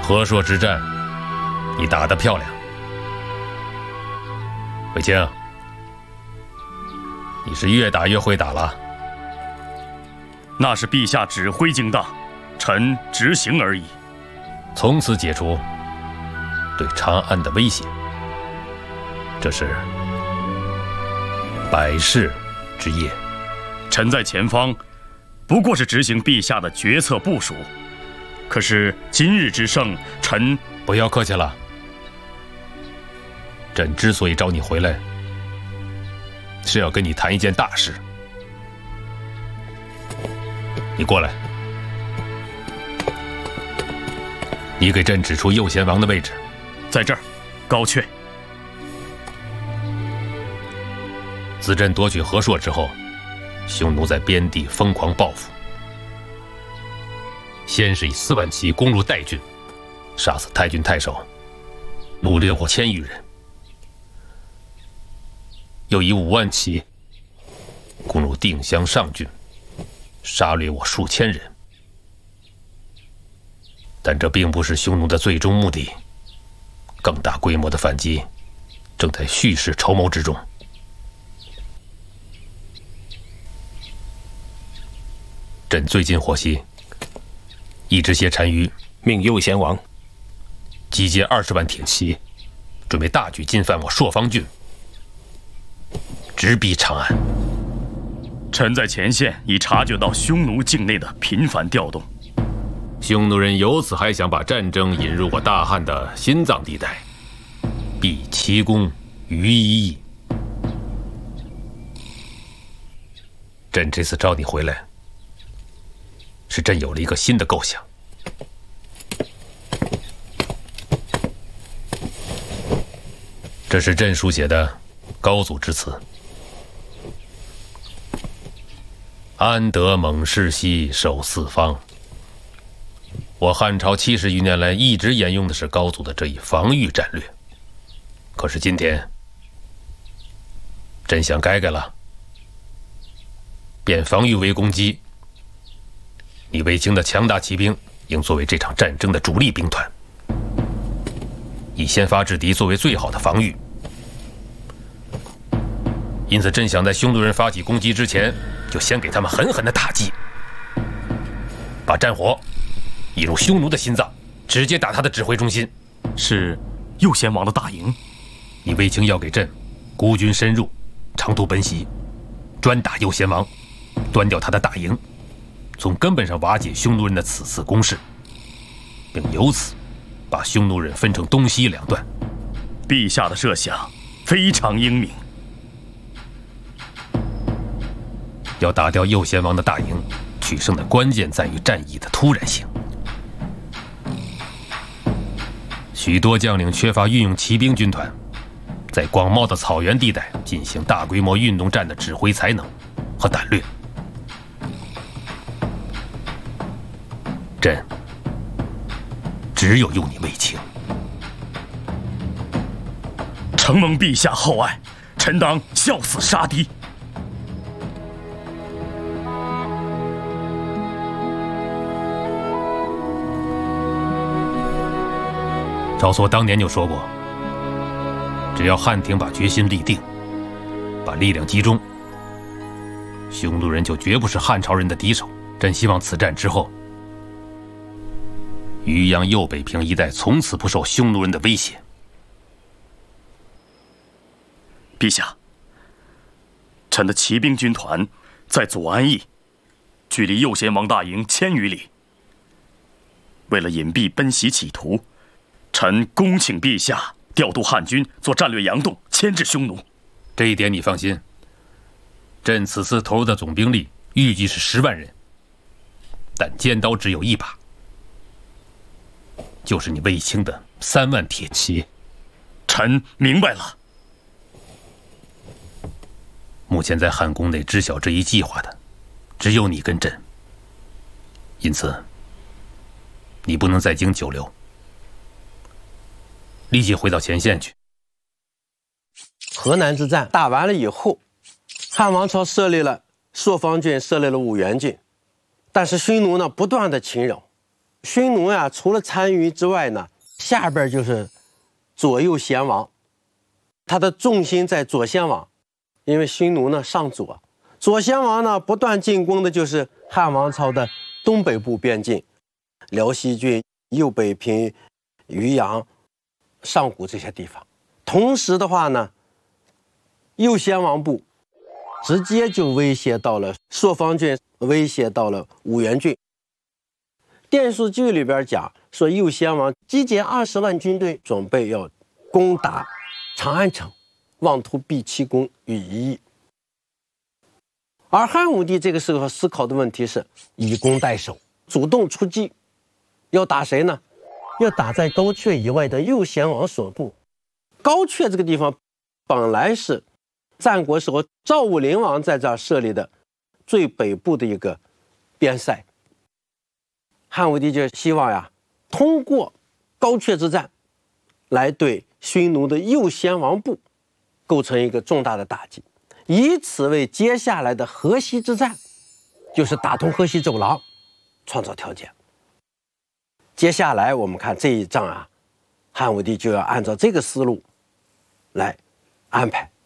和硕之战，你打得漂亮。卫青，你是越打越会打了。 那是陛下指挥精当，臣执行而已。 从此解除对长安的威胁，这是百世之业。 臣在前方，不过是执行陛下的决策部署。可是今日之胜，臣不要客气了。朕之所以找你回来，是要跟你谈一件大事。你过来，你给朕指出右贤王的位置。 在这儿，高阙。 自朕夺取和硕之后，匈奴在边地疯狂报复，先是以4万骑攻入代郡，杀死太郡太守，掳掠我1000余人；又以5万骑攻入定襄上郡，杀掠我数千人。但这并不是匈奴的最终目的，更大规模的反击正在蓄势筹谋之中。朕最近获悉，一支些单于命右贤王集结20万铁骑，准备大举进犯我朔方郡，直逼长安。 臣在前线已察觉到匈奴境内的频繁调动， 匈奴人由此还想把战争引入我大汉的心脏地带，必其功于一役。朕这次召你回来，是朕有了一个新的构想。这是朕书写的高祖之词：安得猛士兮守四方。我汉朝70余年来一直沿用的是高祖的这一防御战略，可是今天朕想改了，变防御为攻击。你卫青的强大骑兵应作为这场战争的主力兵团，以先发制敌作为最好的防御。因此朕想在匈奴人发起攻击之前，就先给他们狠狠的打击，把战火引入匈奴的心脏，直接打他的指挥中心。 是右贤王的大营。 你卫青要给朕孤军深入，长途奔袭，专打右贤王，端掉他的大营，从根本上瓦解匈奴人的此次攻势，并由此把匈奴人分成东西2段。 陛下的设想非常英明。 要打掉右贤王的大营，取胜的关键在于战役的突然性。许多将领缺乏运用骑兵军团，在广袤的草原地带进行大规模运动战的指挥才能和胆略。朕只有用你卫青。 承蒙陛下厚爱，臣当效死杀敌。 晁错当年就说过，只要汉廷把决心立定，把力量集中，匈奴人就绝不是汉朝人的敌手。朕希望此战之后，渔阳右北平一带从此不受匈奴人的威胁。 陛下，臣的骑兵军团在左安邑，距离右贤王大营1000余里。为了隐蔽奔袭企图，臣恭请陛下调度汉军做战略佯动，牵制匈奴。 这一点你放心，朕此次投入的总兵力预计是10万人，但尖刀只有1把，就是你卫青的3万铁骑。 臣明白了。 目前在汉宫内知晓这一计划的，只有你跟朕，因此你不能在京久留，立即回到前线去。 河南之战打完了以后，汉王朝设立了朔方郡，设立了五原郡，但是匈奴呢不断的侵扰， 匈奴呀，除了单于之外呢，下边就是左右贤王，他的重心在左贤王，因为匈奴呢上左，左贤王呢不断进攻的就是汉王朝的东北部边境，辽西郡、右北平、渔阳、上古这些地方。同时的话呢，右贤王部直接就威胁到了朔方郡，威胁到了五原郡。电视剧里边讲说，右贤王集结20万军队，准备要攻打长安城，妄图毕其功于一役。而汉武帝这个时候思考的问题是以攻代守，主动出击，要打谁呢？要打在高阙以外的右贤王所部。高阙这个地方本来是战国时候赵武灵王在这儿设立的最北部的一个边塞。汉武帝就希望呀，通过高阙之战来对匈奴的右贤王部构成一个重大的打击，以此为接下来的河西之战，就是打通河西走廊创造条件。接下来我们看这一仗啊，汉武帝就要按照这个思路来安排。